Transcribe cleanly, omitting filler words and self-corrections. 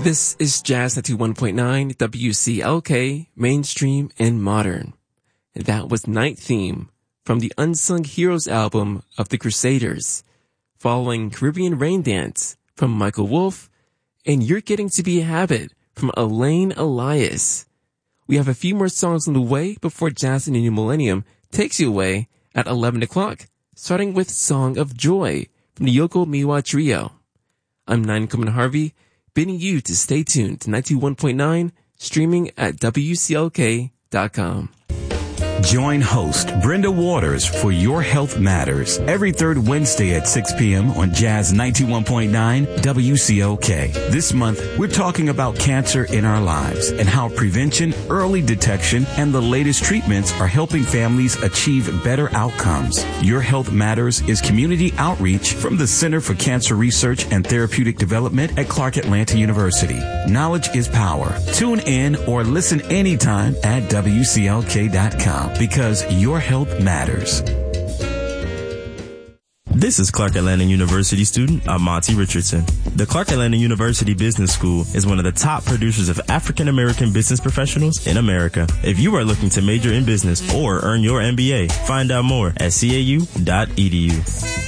This is Jazz 91.9 WCLK, mainstream and modern. And that was Night Theme from the Unsung Heroes album of the Crusaders, following Caribbean Rain Dance from Michael Wolff, and You're Getting to Be a Habit from Elaine Elias. We have a few more songs on the way before Jazz in the New Millennium takes you away at 11 o'clock, starting with Song of Joy from the Yoko Miwa Trio. I'm Nine Coleman Harvey, bidding you to stay tuned to 91.9, streaming at WCLK.com. Join host Brenda Waters for Your Health Matters every third Wednesday at 6 p.m. on Jazz 91.9 WCOK. This month, we're talking about cancer in our lives and how prevention, early detection, and the latest treatments are helping families achieve better outcomes. Your Health Matters is community outreach from the Center for Cancer Research and Therapeutic Development at Clark Atlanta University. Knowledge is power. Tune in or listen anytime at WCLK.com. Because your health matters. This is Clark Atlanta University student Amonte Richardson. The Clark Atlanta University Business School is one of the top producers of African American business professionals in America. If you are looking to major in business or earn your MBA, find out more at cau.edu.